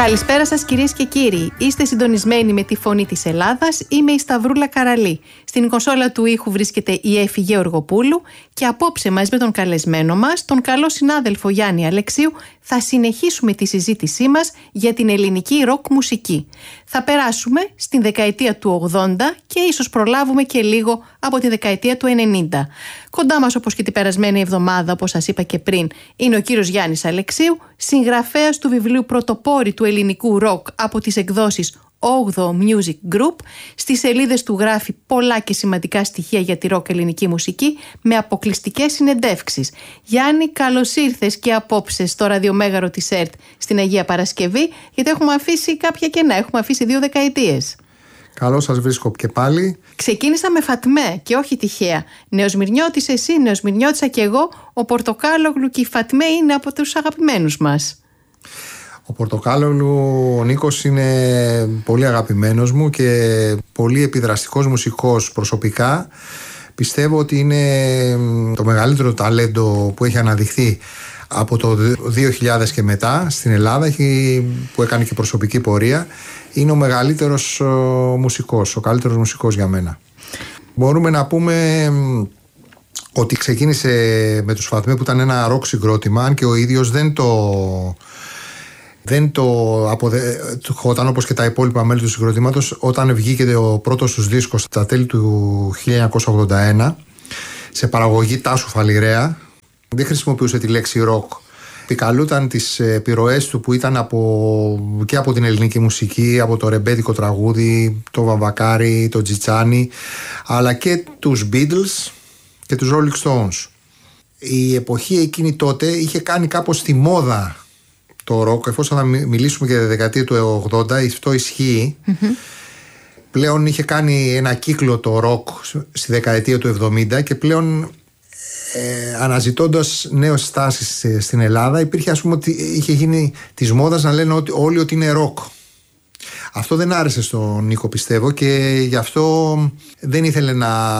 Καλησπέρα σας κυρίες και κύριοι. Είστε συντονισμένοι με τη Φωνή της Ελλάδας. Είμαι η Σταυρούλα Καραλή. Στην κονσόλα του ήχου βρίσκεται η Έφη Γεωργοπούλου και απόψε μαζί με τον καλεσμένο μας, τον καλό συνάδελφο Γιάννη Αλεξίου, θα συνεχίσουμε τη συζήτησή μας για την ελληνική ροκ μουσική. Θα περάσουμε στην δεκαετία του 80 και ίσως προλάβουμε και λίγο από τη δεκαετία του 90. Κοντά μας, όπως και την περασμένη εβδομάδα, όπως σας είπα και πριν, είναι ο κύριος Γιάννης Αλεξίου, συγγραφέας του βιβλίου Πρωτοπόροι του ελληνικού ροκ από τις εκδόσεις 8 Music Group. Στις σελίδες του γράφει πολλά και σημαντικά στοιχεία για τη ροκ ελληνική μουσική με αποκλειστικές συνεντεύξεις. Γιάννη, καλώς ήρθες και απόψε στο ραδιομέγαρο της ΕΡΤ στην Αγία Παρασκευή, γιατί έχουμε αφήσει κάποια κενά, έχουμε αφήσει 2 δεκαετίες. Καλώς σας βρίσκω και πάλι. Ξεκίνησα με Φατμέ και όχι τυχαία. Νεοσμυρνιώτης εσύ, Νεοσμυρνιώτησα κι εγώ. Ο Πορτοκάλογλου και η Φατμέ είναι από τους αγαπημένους μας. Ο Πορτοκάλογλου, ο Νίκος, είναι πολύ αγαπημένος μου και πολύ επιδραστικός μουσικός προσωπικά. Πιστεύω ότι είναι το μεγαλύτερο ταλέντο που έχει αναδειχθεί από το 2000 και μετά στην Ελλάδα, που έκανε και προσωπική πορεία. Είναι ο μεγαλύτερος μουσικός, ο καλύτερος μουσικός για μένα. Μπορούμε να πούμε ότι ξεκίνησε με τους Φατμέ, που ήταν ένα ροκ συγκρότημα, αν και ο ίδιος δεν το αποδεχόταν όπως και τα υπόλοιπα μέλη του συγκροτήματος. Όταν βγήκε ο πρώτος τους δίσκος στα τέλη του 1981 σε παραγωγή Τάσου Φαλιρέα, δεν χρησιμοποιούσε τη λέξη ροκ. Επικαλούταν τις επιρροές του που ήταν και από την ελληνική μουσική, από το ρεμπέτικο τραγούδι, το Βαμβακάρι, το Τζιτσάνι, αλλά και τους Beatles και τους Rolling Stones. Η εποχή εκείνη τότε είχε κάνει κάπως τη μόδα το ροκ, εφόσον θα μιλήσουμε για τη δεκαετία του 80, αυτό ισχύει. Πλέον είχε κάνει ένα κύκλο το ροκ στη δεκαετία του 70 και πλέον αναζητώντας νέες στάσεις στην Ελλάδα, υπήρχε, ας πούμε, ότι είχε γίνει της μόδας να λένε όλοι ότι είναι ροκ. Αυτό δεν άρεσε στον Νίκο, πιστεύω, και γι' αυτό δεν ήθελε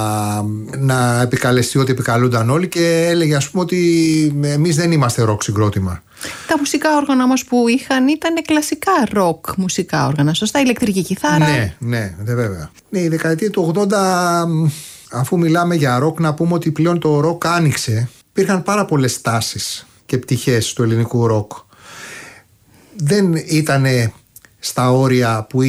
να επικαλεστεί ότι επικαλούνταν όλοι και έλεγε, ας πούμε, ότι εμείς δεν είμαστε ροκ συγκρότημα. Τα μουσικά όργανα όμως που είχαν ήταν κλασικά ροκ μουσικά όργανα, σωστά, ηλεκτρική κιθάρα. Ναι, βέβαια. Ναι, η δεκαετία του 80, αφού μιλάμε για ροκ, να πούμε ότι πλέον το ροκ άνοιξε. Υπήρχαν πάρα πολλές στάσεις και πτυχές του ελληνικού ροκ. Δεν ήτανε στα όρια που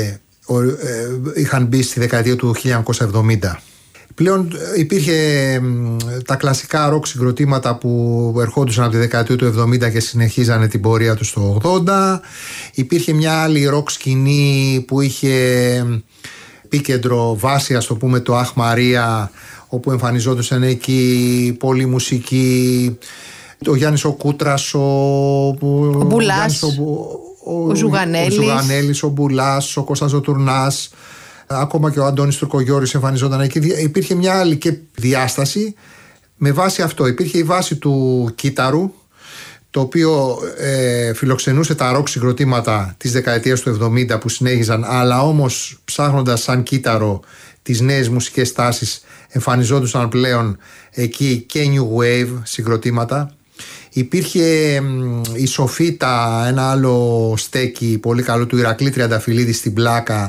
είχαν μπει στη δεκαετία του 1970. Πλέον υπήρχε τα κλασικά ροκ συγκροτήματα που ερχόντουσαν από τη δεκαετία του 70 και συνεχίζανε την πορεία τους το 80. Υπήρχε μια άλλη ροκ σκηνή που είχε επίκεντρο βάση, ας το πούμε, το Αχ Μαρία, όπου εμφανιζόντουσαν εκεί πολλή μουσική. Ο Γιάννης ο Κούτρας, ο Μπουλάς, ο Ζουγανέλης, ο Μπουλάς, ο Κώστας ο Τουρνάς, ακόμα και ο Αντώνης Τουρκογιώρης εμφανιζόταν εκεί. Υπήρχε μια άλλη και διάσταση με βάση αυτό. Υπήρχε η βάση του κύτταρου, το οποίο φιλοξενούσε τα ροκ συγκροτήματα της δεκαετίας του 70 που συνέχιζαν, αλλά όμως ψάχνοντας σαν κύτταρο τις νέες μουσικές τάσεις, εμφανιζόντουσαν πλέον εκεί και new wave συγκροτήματα. Υπήρχε η Σοφίτα, ένα άλλο στέκι πολύ καλό του Ηρακλή Τριανταφυλλίδη στην Πλάκα,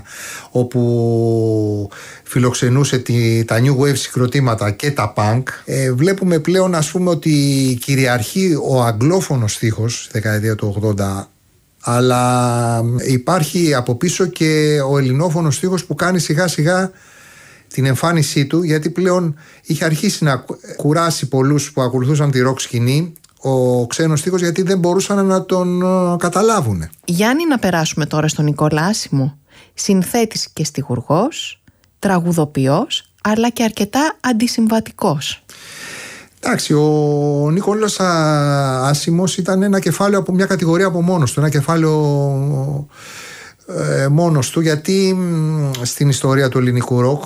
όπου φιλοξενούσε τα new wave συγκροτήματα και τα punk. Βλέπουμε πλέον, ας πούμε, ότι κυριαρχεί ο αγγλόφωνος στίχος στη δεκαετία του 80, αλλά υπάρχει από πίσω και ο ελληνόφωνος στίχος που κάνει σιγά σιγά την εμφάνισή του, γιατί πλέον είχε αρχίσει να κουράσει πολλούς που ακολουθούσαν τη ροκ σκηνή ο ξένος στίχος, γιατί δεν μπορούσαν να τον καταλάβουν. Γιάννη, να περάσουμε τώρα στον Νικόλα Άσημο. Συνθέτης και στιχουργός, τραγουδοποιός, αλλά και αρκετά αντισυμβατικός. Εντάξει, ο Νικόλας Άσημος ήταν ένα κεφάλαιο από μια κατηγορία από μόνος του, ένα κεφάλαιο μόνος του, γιατί στην ιστορία του ελληνικού ροκ,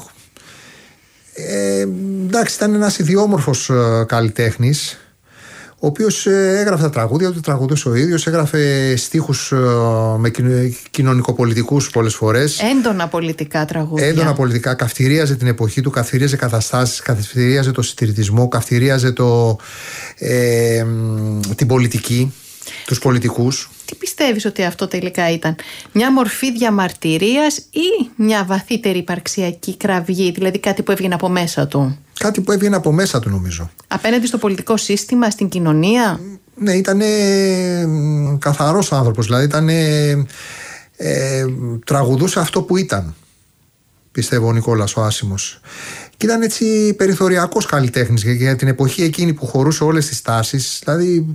εντάξει, ήταν ένας ιδιόμορφος καλλιτέχνης, ο οποίος έγραφε τα τραγούδια του, τραγουδούσε ο ίδιος, έγραφε στίχους με κοινωνικοπολιτικούς πολλές φορές. Έντονα πολιτικά τραγούδια. Έντονα πολιτικά, καυτηρίαζε την εποχή του, καυτηρίαζε καταστάσεις, καυτηρίαζε το συντηρητισμό, καυτηρίαζε την πολιτική. τους πολιτικούς. Τι πιστεύεις ότι αυτό τελικά ήταν? Μια μορφή διαμαρτυρίας ή μια βαθύτερη υπαρξιακή κραυγή, δηλαδή κάτι που έβγαινε από μέσα του? Κάτι που έβγαινε από μέσα του, νομίζω. Απέναντι στο πολιτικό σύστημα, στην κοινωνία. Ναι, ήταν καθαρός άνθρωπος. Δηλαδή τραγουδούσε αυτό που ήταν, πιστεύω, ο Νικόλας ο Άσημος. Και ήταν έτσι περιθωριακός καλλιτέχνης για την εποχή εκείνη που χωρούσε όλες τις τάσεις. Δηλαδή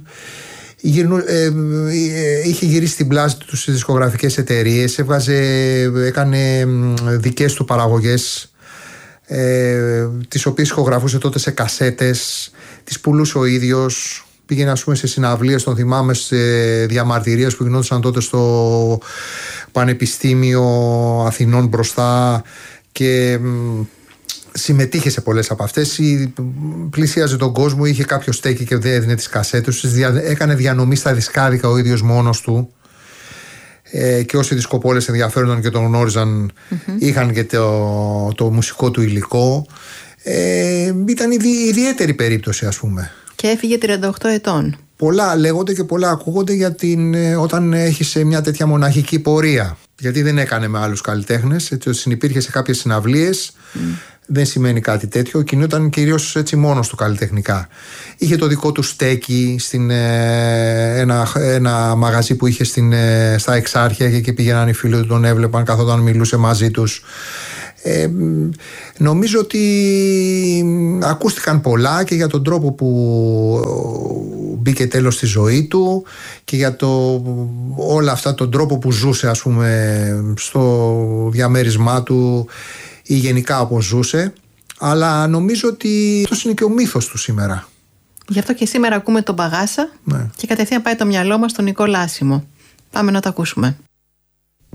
είχε γυρίσει την πλάτη του στις δισκογραφικές εταιρείες, έκανε δικές του παραγωγές, τις οποίες ηχογραφούσε τότε σε κασέτες, τις πουλούσε ο ίδιος. Πήγαινε, ας πούμε, σε συναυλίες, τον θυμάμαι, σε διαμαρτυρίες που γινόντουσαν τότε στο Πανεπιστήμιο Αθηνών μπροστά, και συμμετείχε σε πολλές από αυτές. Πλησίαζε τον κόσμο, είχε κάποιο στέκι και έδινε τις κασέτες, έκανε διανομή στα δισκάδικα ο ίδιος μόνος του, και όσοι δισκοπόλες ενδιαφέρονταν και τον γνώριζαν είχαν και το μουσικό του υλικό. Ήταν ιδιαίτερη περίπτωση, ας πούμε. Και έφυγε 38 ετών. Πολλά λέγονται και πολλά ακούγονται όταν έχεις μια τέτοια μοναχική πορεία. Γιατί δεν έκανε με άλλους καλλιτέχνες, έτσι, συνυπήρχε σε κάποιες συναυλίες. Δεν σημαίνει κάτι τέτοιο. Κινούνταν κυρίως έτσι μόνος του καλλιτεχνικά. Είχε το δικό του στέκι ένα μαγαζί που είχε στα Εξάρχεια, και εκεί πήγαιναν οι φίλοι του, τον έβλεπαν, καθόταν, μιλούσε μαζί τους. Νομίζω ότι ακούστηκαν πολλά και για τον τρόπο που μπήκε τέλος στη ζωή του και για όλα αυτά, τον τρόπο που ζούσε, ας πούμε, στο διαμέρισμά του ή γενικά όπως ζούσε. Αλλά νομίζω ότι αυτός είναι και ο μύθος του σήμερα. Γι' αυτό και σήμερα ακούμε τον Παγάσα, ναι, και κατευθείαν πάει το μυαλό μας στον Νικόλα Άσημο. Πάμε να το ακούσουμε.